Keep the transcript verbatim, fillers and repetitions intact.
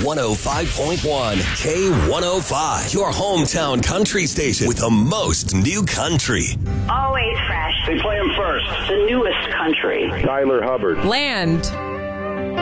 one oh five point one, K one oh five, your hometown country station with the most new country. Always fresh. They play them first. The newest country. Tyler Hubbard. Land.